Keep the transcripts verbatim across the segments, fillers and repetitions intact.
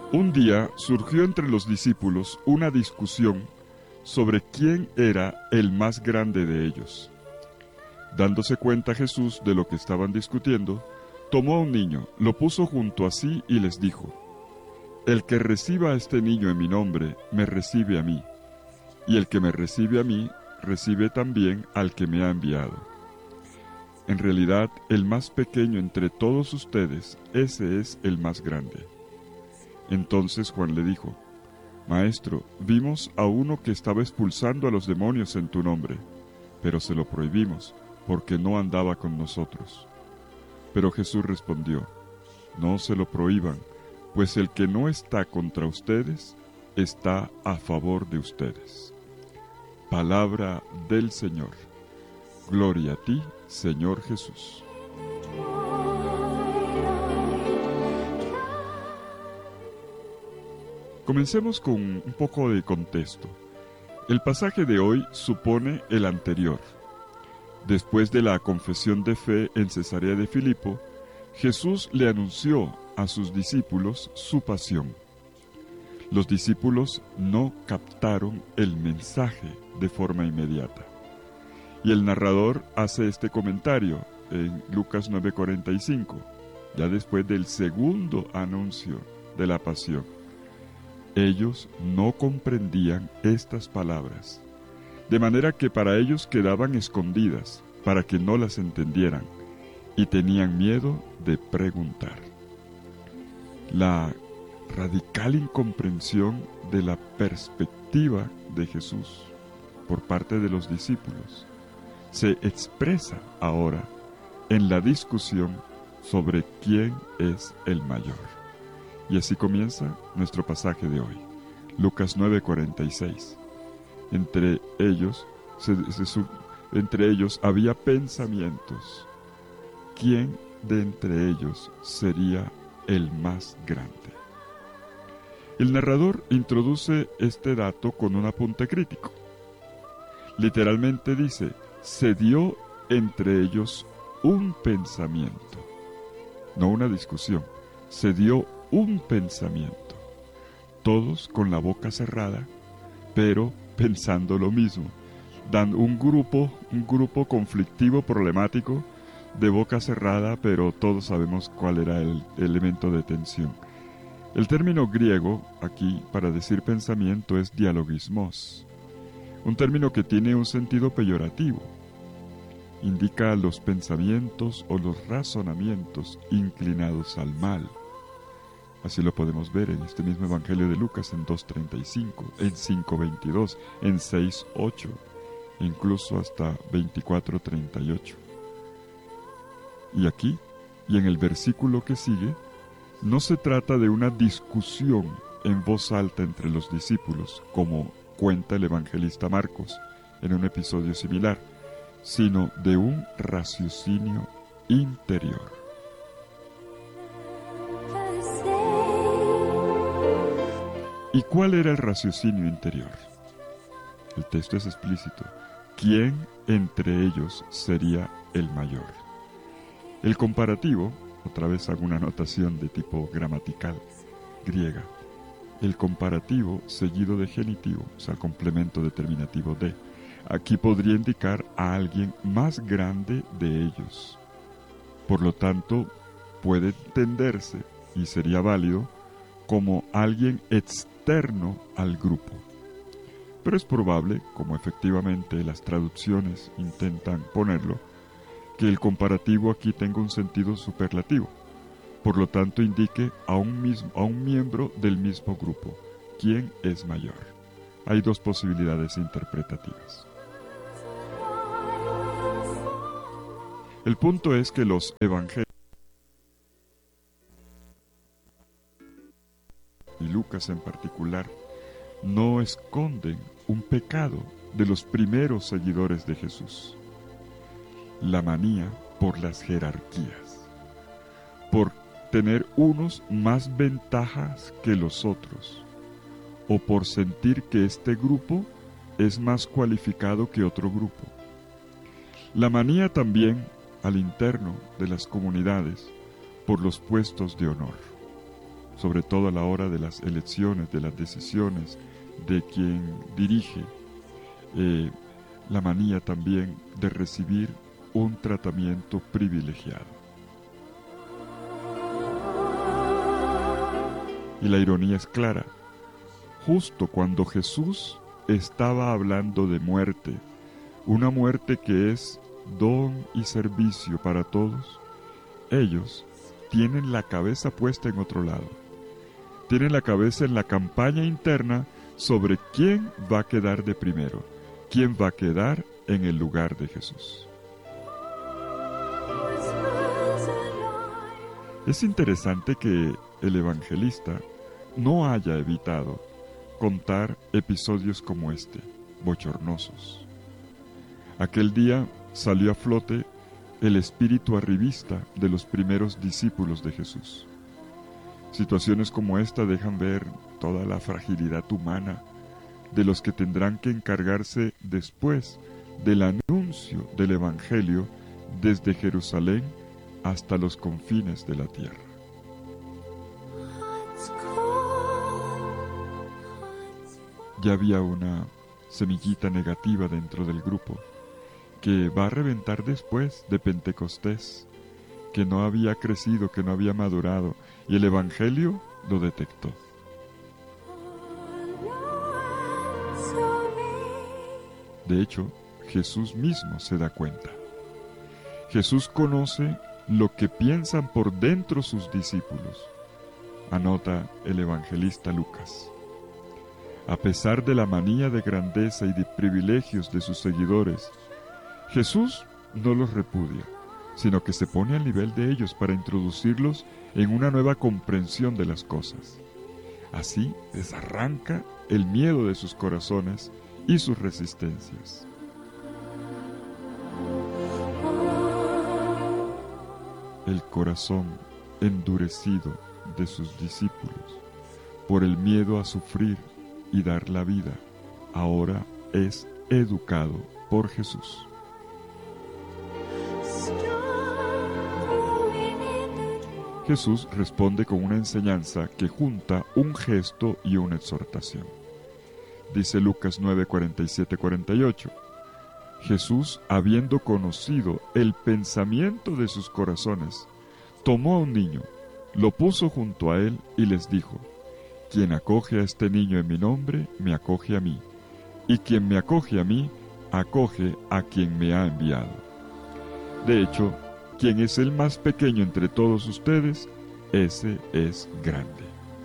Un día surgió entre los discípulos una discusión sobre quién era el más grande de ellos. Dándose cuenta Jesús de lo que estaban discutiendo, tomó a un niño, lo puso junto a sí y les dijo: El que reciba a este niño en mi nombre, me recibe a mí, y el que me recibe a mí, recibe también al que me ha enviado. En realidad, el más pequeño entre todos ustedes, ese es el más grande. Entonces Juan le dijo: Maestro, vimos a uno que estaba expulsando a los demonios en tu nombre, pero se lo prohibimos, porque no andaba con nosotros. Pero Jesús respondió: No se lo prohíban, pues el que no está contra ustedes, está a favor de ustedes. Palabra del Señor. Gloria a ti, Señor Jesús. Comencemos con un poco de contexto. El pasaje de hoy supone el anterior. Después de la confesión de fe en Cesarea de Filipo, Jesús le anunció a sus discípulos su pasión. Los discípulos no captaron el mensaje de forma inmediata. Y el narrador hace este comentario en Lucas nueve cuarenta y cinco, ya después del segundo anuncio de la pasión. Ellos no comprendían estas palabras, de manera que para ellos quedaban escondidas, para que no las entendieran, y tenían miedo de preguntar. La radical incomprensión de la perspectiva de Jesús por parte de los discípulos se expresa ahora en la discusión sobre quién es el mayor. Y así comienza nuestro pasaje de hoy, Lucas nueve cuarenta y seis. Entre ellos, se, se, entre ellos había pensamientos. ¿Quién de entre ellos sería el más grande? El narrador introduce este dato con un apunte crítico. Literalmente dice: se dio entre ellos un pensamiento, no una discusión, se dio un pensamiento, todos con la boca cerrada, pero pensando lo mismo, dando un grupo, un grupo conflictivo, problemático, de boca cerrada, pero todos sabemos cuál era el elemento de tensión. El término griego aquí para decir pensamiento es dialogismos, un término que tiene un sentido peyorativo. Indica los pensamientos o los razonamientos inclinados al mal. Así lo podemos ver en este mismo Evangelio de Lucas en dos treinta y cinco, en cinco veintidós, en seis ocho, incluso hasta veinticuatro treinta y ocho. Y aquí, y en el versículo que sigue, no se trata de una discusión en voz alta entre los discípulos, como cuenta el evangelista Marcos en un episodio similar, sino de un raciocinio interior. ¿Y cuál era el raciocinio interior? El texto es explícito. ¿Quién entre ellos sería el mayor? El comparativo, otra vez hago una anotación de tipo gramatical griega. El comparativo seguido de genitivo, o sea, complemento determinativo de, aquí podría indicar a alguien más grande de ellos. Por lo tanto, puede entenderse, y sería válido, como alguien externo al grupo. Pero es probable, como efectivamente las traducciones intentan ponerlo, que el comparativo aquí tenga un sentido superlativo. Por lo tanto, indique a un, mismo, a un miembro del mismo grupo. ¿Quién es mayor? Hay dos posibilidades interpretativas. El punto es que los evangelios y Lucas en particular no esconden un pecado de los primeros seguidores de Jesús: la manía por las jerarquías, por tener unos más ventajas que los otros, o por sentir que este grupo es más cualificado que otro grupo. La manía también al interno de las comunidades por los puestos de honor. sobre todo a la hora de las elecciones, de las decisiones, de quien dirige, eh, la manía también de recibir un tratamiento privilegiado. Y la ironía es clara. Justo cuando Jesús estaba hablando de muerte, una muerte que es don y servicio para todos, ellos tienen la cabeza puesta en otro lado. Tienen la cabeza en la campaña interna sobre quién va a quedar de primero, quién va a quedar en el lugar de Jesús. Es interesante que el evangelista no haya evitado contar episodios como este, bochornosos. Aquel día salió a flote el espíritu arribista de los primeros discípulos de Jesús. Situaciones como esta dejan ver toda la fragilidad humana de los que tendrán que encargarse después del anuncio del Evangelio desde Jerusalén hasta los confines de la tierra. Ya había una semillita negativa dentro del grupo que va a reventar después de Pentecostés, que no había crecido, que no había madurado, y el Evangelio lo detectó. De hecho, Jesús mismo se da cuenta. Jesús conoce lo que piensan por dentro sus discípulos, anota el evangelista Lucas. A pesar de la manía de grandeza y de privilegios de sus seguidores, Jesús no los repudia, sino que se pone al nivel de ellos para introducirlos en una nueva comprensión de las cosas. Así desarranca el miedo de sus corazones y sus resistencias. El corazón endurecido de sus discípulos por el miedo a sufrir y dar la vida, ahora es educado por Jesús. Jesús responde con una enseñanza que junta un gesto y una exhortación. Dice Lucas nueve, cuarenta y siete, cuarenta y ocho. Jesús, habiendo conocido el pensamiento de sus corazones, tomó a un niño, lo puso junto a él y les dijo: quien acoge a este niño en mi nombre, me acoge a mí, y quien me acoge a mí, acoge a quien me ha enviado. De hecho, quien es el más pequeño entre todos ustedes, ese es grande.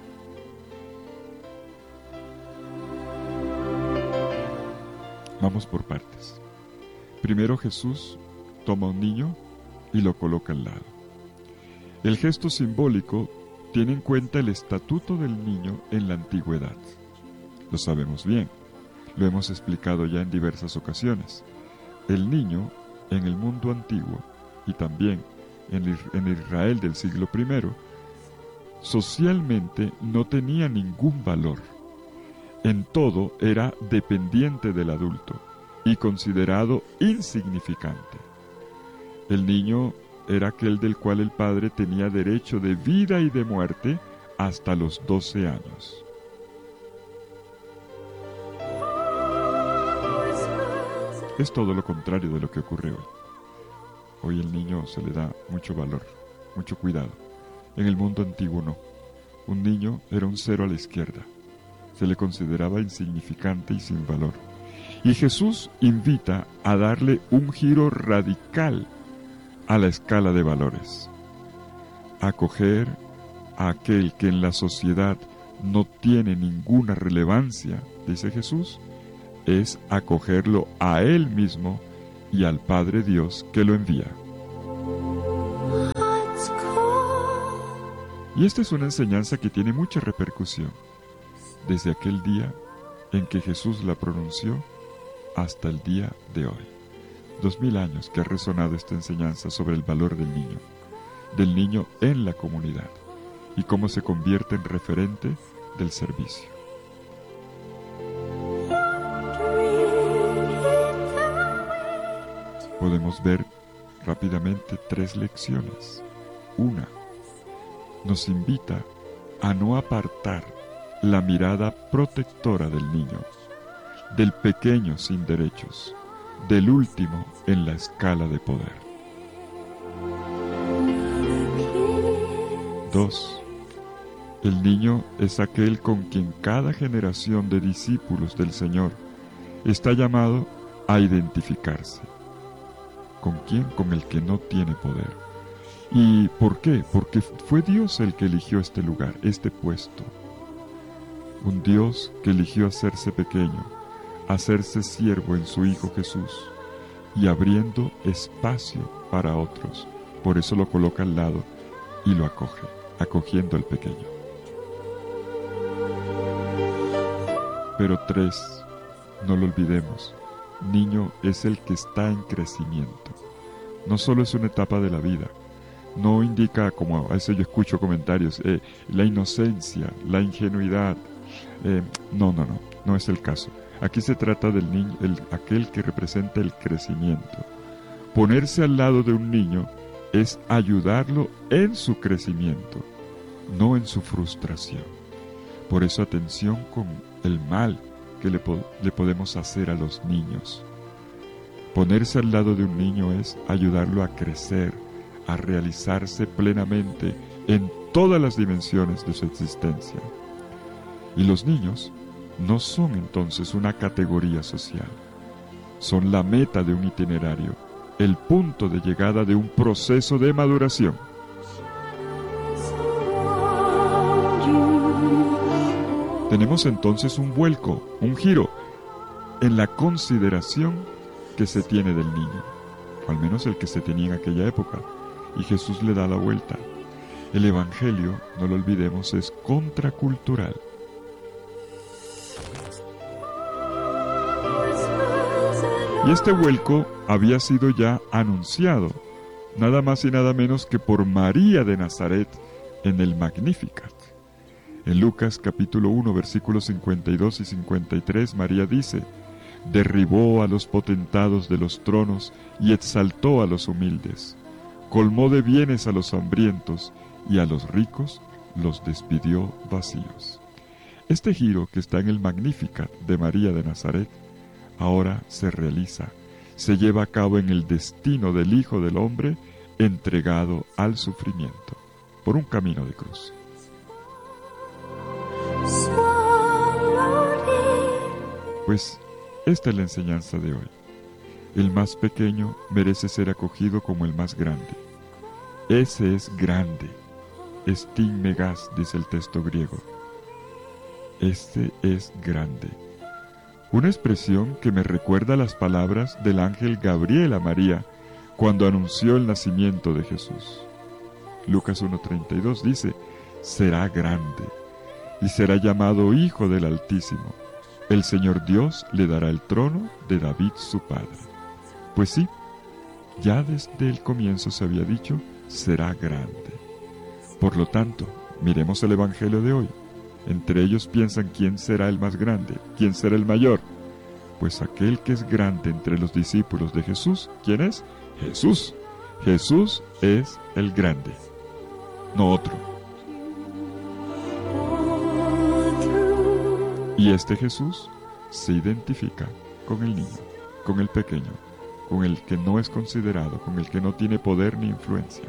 Vamos por partes. Primero Jesús toma a un niño y lo coloca al lado. El gesto simbólico tiene en cuenta el estatuto del niño en la antigüedad. Lo sabemos bien, lo hemos explicado ya en diversas ocasiones. El niño en el mundo antiguo y también en, en Israel del siglo primero, socialmente no tenía ningún valor. En todo era dependiente del adulto y considerado insignificante. El niño era aquel del cual el padre tenía derecho de vida y de muerte hasta los doce años. Es todo lo contrario de lo que ocurre hoy. Hoy el niño se le da mucho valor, mucho cuidado. En el mundo antiguo no. Un niño era un cero a la izquierda. Se le consideraba insignificante y sin valor. Y Jesús invita a darle un giro radical a la escala de valores. Acoger a aquel que en la sociedad no tiene ninguna relevancia, dice Jesús, es acogerlo a Él mismo y al Padre Dios que lo envía. Y esta es una enseñanza que tiene mucha repercusión, desde aquel día en que Jesús la pronunció hasta el día de hoy. Dos mil años que ha resonado esta enseñanza sobre el valor del niño, del niño en la comunidad, y cómo se convierte en referente del servicio. Podemos ver rápidamente tres lecciones. Una, nos invita a no apartar la mirada protectora del niño, del pequeño sin derechos, del último en la escala de poder. dos. El niño es aquel con quien cada generación de discípulos del Señor está llamado a identificarse. ¿Con quién? Con el que no tiene poder. ¿Y por qué? Porque fue Dios el que eligió este lugar, este puesto. Un Dios que eligió hacerse pequeño, hacerse siervo en su Hijo Jesús y abriendo espacio para otros. Por eso lo coloca al lado y lo acoge, acogiendo al pequeño. Pero tres, no lo olvidemos, niño es el que está en crecimiento. No solo es una etapa de la vida, no indica, como a veces yo escucho comentarios, eh, la inocencia, la ingenuidad. Eh, no, no, no, no es el caso. Aquí se trata del niño, el, aquel que representa el crecimiento. Ponerse al lado de un niño es ayudarlo en su crecimiento, no en su frustración. Por eso atención con el mal que le, po- le podemos hacer a los niños. Ponerse al lado de un niño es ayudarlo a crecer, a realizarse plenamente en todas las dimensiones de su existencia. Y los niños no son entonces una categoría social, son la meta de un itinerario, el punto de llegada de un proceso de maduración. Tenemos entonces un vuelco, un giro en la consideración que se tiene del niño, o al menos el que se tenía en aquella época, y Jesús le da la vuelta. El Evangelio, no lo olvidemos, es contracultural. Y este vuelco había sido ya anunciado, nada más y nada menos que por María de Nazaret en el Magnificat. En Lucas capítulo uno, versículos cincuenta y dos y cincuenta y tres, María dice: derribó a los potentados de los tronos y exaltó a los humildes, colmó de bienes a los hambrientos y a los ricos los despidió vacíos. Este giro que está en el Magnificat de María de Nazaret ahora se realiza, se lleva a cabo en el destino del Hijo del Hombre entregado al sufrimiento por un camino de cruz. Pues esta es la enseñanza de hoy. El más pequeño merece ser acogido como el más grande. Ese es grande. Estin megas, dice el texto griego. Este es grande. Una expresión que me recuerda las palabras del ángel Gabriel a María cuando anunció el nacimiento de Jesús. Lucas uno treinta y dos dice: será grande y será llamado Hijo del Altísimo. El Señor Dios le dará el trono de David su padre. Pues sí, ya desde el comienzo se había dicho, será grande. Por lo tanto, miremos el Evangelio de hoy. Entre ellos piensan quién será el más grande, quién será el mayor. Pues aquel que es grande entre los discípulos de Jesús, ¿quién es? Jesús. Jesús es el grande, no otro. Y este Jesús se identifica con el niño, con el pequeño, con el que no es considerado, con el que no tiene poder ni influencia.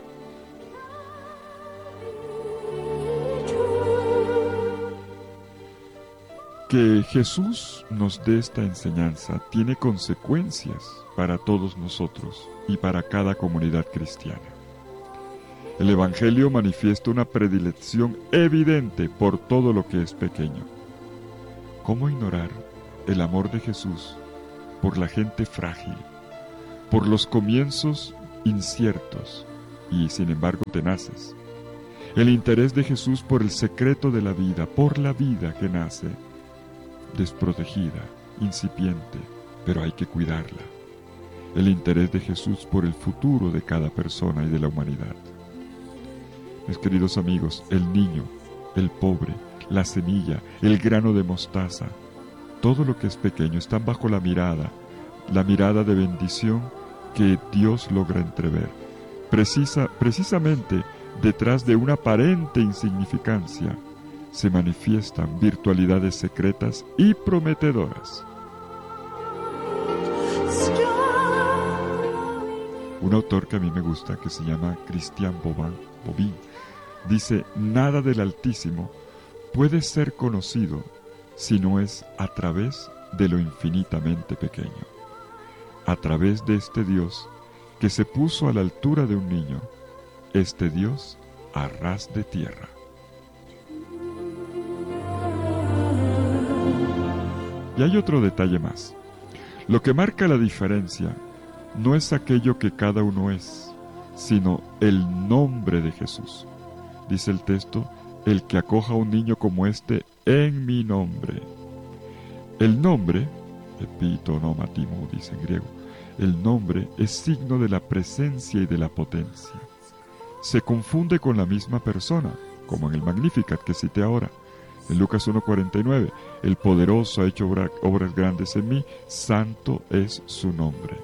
Que Jesús nos dé esta enseñanza tiene consecuencias para todos nosotros y para cada comunidad cristiana. El Evangelio manifiesta una predilección evidente por todo lo que es pequeño. ¿Cómo ignorar el amor de Jesús por la gente frágil, por los comienzos inciertos y sin embargo tenaces? El interés de Jesús por el secreto de la vida, por la vida que nace, desprotegida, incipiente, pero hay que cuidarla. El interés de Jesús por el futuro de cada persona y de la humanidad. Mis queridos amigos, el niño, el pobre, la semilla, el grano de mostaza, todo lo que es pequeño están bajo la mirada, la mirada de bendición que Dios logra entrever, precisa, precisamente detrás de una aparente insignificancia, se manifiestan virtualidades secretas y prometedoras. Un autor que a mí me gusta, que se llama Christian Bobin, dice: nada del Altísimo puede ser conocido si no es a través de lo infinitamente pequeño, a través de este Dios que se puso a la altura de un niño, este Dios a ras de tierra. Y hay otro detalle más. Lo que marca la diferencia no es aquello que cada uno es, sino el nombre de Jesús. Dice el texto: el que acoja a un niño como este en mi nombre. El nombre, epitonomatimo dice en griego, el nombre es signo de la presencia y de la potencia. Se confunde con la misma persona, como en el Magnificat que cité ahora. En Lucas uno cuarenta y nueve, el poderoso ha hecho obra, obras grandes en mí, santo es su nombre.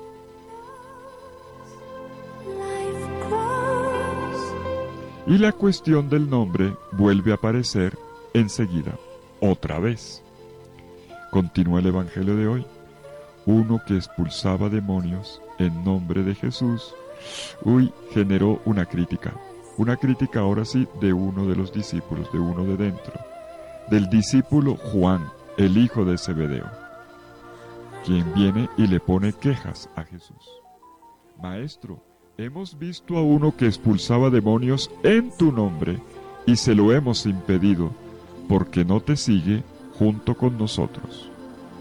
Y la cuestión del nombre vuelve a aparecer enseguida, otra vez. Continúa el Evangelio de hoy. Uno que expulsaba demonios en nombre de Jesús, uy, generó una crítica. Una crítica ahora sí de uno de los discípulos, de uno de dentro. Del discípulo Juan, el hijo de Zebedeo, quien viene y le pone quejas a Jesús. Maestro, hemos visto a uno que expulsaba demonios en tu nombre y se lo hemos impedido porque no te sigue junto con nosotros.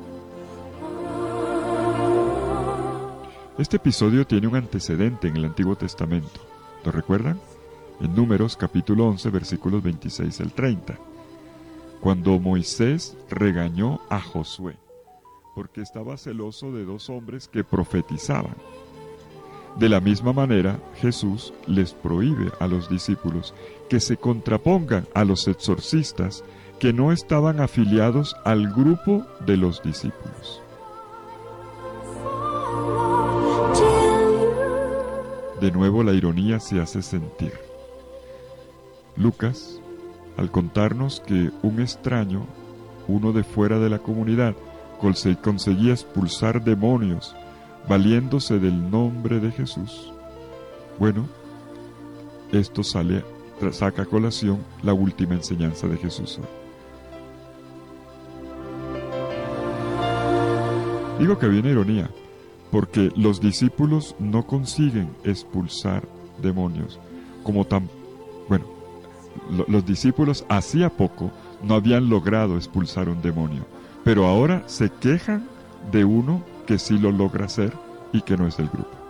Este episodio tiene un antecedente en el Antiguo Testamento. ¿Lo recuerdan? En Números capítulo once, versículos veintiséis al treinta. Cuando Moisés regañó a Josué porque estaba celoso de dos hombres que profetizaban. De la misma manera, Jesús les prohíbe a los discípulos que se contrapongan a los exorcistas que no estaban afiliados al grupo de los discípulos. De nuevo la ironía se hace sentir. Lucas, al contarnos que un extraño, uno de fuera de la comunidad, conseguía expulsar demonios valiéndose del nombre de Jesús. Bueno, esto sale, saca a colación la última enseñanza de Jesús. Digo que viene ironía, porque los discípulos no consiguen expulsar demonios, como tan, bueno, lo, los discípulos hacía poco no habían logrado expulsar un demonio, pero ahora se quejan de uno que sí lo logra hacer y que no es del grupo.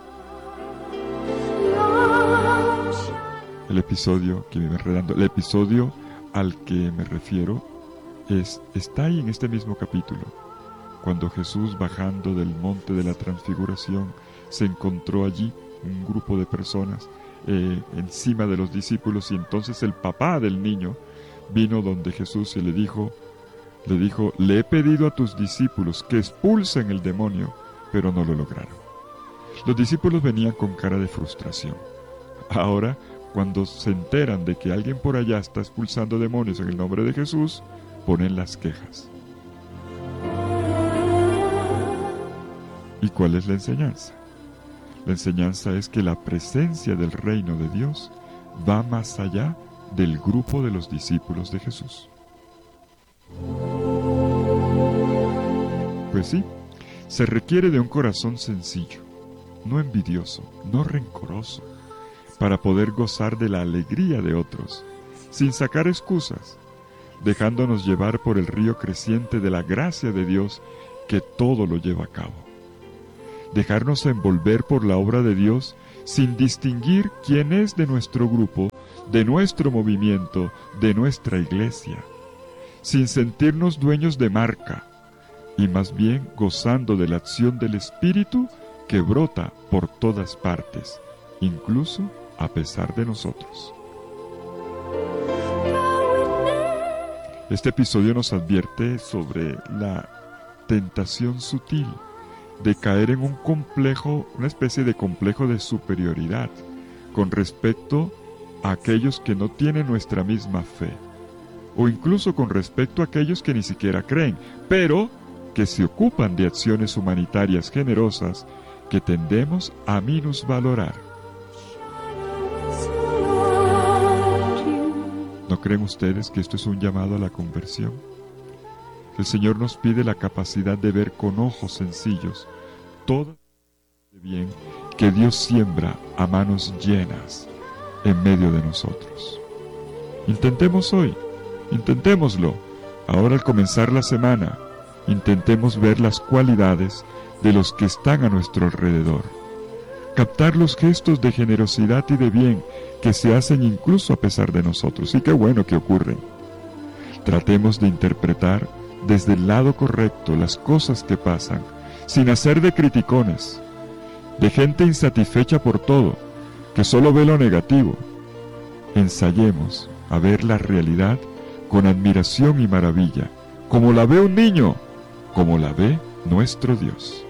El episodio que me va enredando, el episodio al que me refiero es, está ahí en este mismo capítulo, cuando Jesús, bajando del monte de la transfiguración, se encontró allí un grupo de personas eh, encima de los discípulos, y entonces el papá del niño vino donde Jesús y le dijo, le dijo, le he pedido a tus discípulos que expulsen el demonio, pero no lo lograron. Los discípulos venían con cara de frustración. Ahora, cuando se enteran de que alguien por allá está expulsando demonios en el nombre de Jesús, ponen las quejas. ¿Y cuál es la enseñanza? La enseñanza es que la presencia del reino de Dios va más allá del grupo de los discípulos de Jesús. Pues sí, se requiere de un corazón sencillo, no envidioso, no rencoroso, para poder gozar de la alegría de otros, sin sacar excusas, dejándonos llevar por el río creciente de la gracia de Dios que todo lo lleva a cabo. Dejarnos envolver por la obra de Dios sin distinguir quién es de nuestro grupo, de nuestro movimiento, de nuestra iglesia, sin sentirnos dueños de marca, y más bien gozando de la acción del Espíritu que brota por todas partes, incluso a pesar de nosotros. Este episodio nos advierte sobre la tentación sutil de caer en un complejo, una especie de complejo de superioridad con respecto a aquellos que no tienen nuestra misma fe, o incluso con respecto a aquellos que ni siquiera creen, pero que se ocupan de acciones humanitarias generosas que tendemos a minusvalorar. ¿No creen ustedes que esto es un llamado a la conversión? El Señor nos pide la capacidad de ver con ojos sencillos todo el bien que Dios siembra a manos llenas en medio de nosotros. Intentemos hoy, intentémoslo, ahora al comenzar la semana, intentemos ver las cualidades de los que están a nuestro alrededor, captar los gestos de generosidad y de bien que se hacen incluso a pesar de nosotros, y qué bueno que ocurren. Tratemos de interpretar desde el lado correcto las cosas que pasan, sin hacer de criticones, de gente insatisfecha por todo, que solo ve lo negativo. Ensayemos a ver la realidad con admiración y maravilla, como la ve un niño, como la ve nuestro Dios.